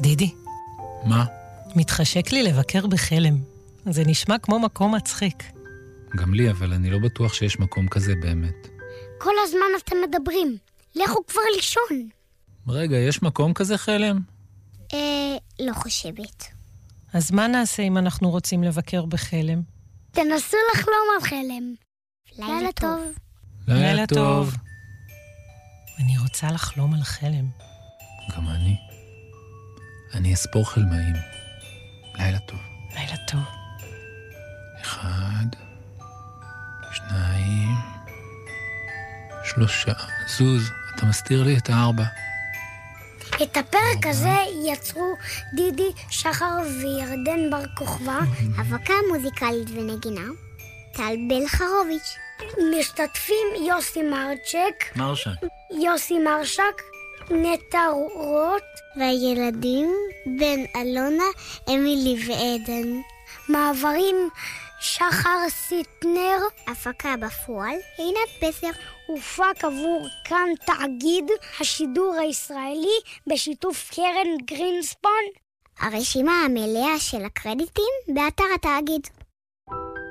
דידי, מה? מתחשק לי לבקר בחלם. זה נשמע כמו מקום מצחיק. גם לי, אבל אני לא בטוח שיש מקום כזה באמת. כל הזמן אתם מדברים. לכו כבר לישון. רגע, יש מקום כזה חלם? לא חושבת. אז מה נעשה אם אנחנו רוצים לבקר בחלם? תנסו לחלום על חלם. לילה טוב. לילה טוב. אני רוצה לחלום על חלם. גם אני. אני אספור חלמאים. לילה טוב. לילה טוב. 1, 2, 3. זוז, אתה מסתיר לי את 4. את הפרק הזה יצרו דידי, שחר וירדן בר כוכבא, הפקה מוזיקלית ונגינה, טל בלחרוביץ'. משתתפים יוסי מרשק, נטע רוט, והילדים בן אלונה, אמילי ועדן. מעברים שחר סיטנר, הפקה בפועל, עינת פסר. הופק עבור כאן תאגיד השידור הישראלי בשיתוף קרן גרינספון. הרשימה המלאה של הקרדיטים באתר התאגיד.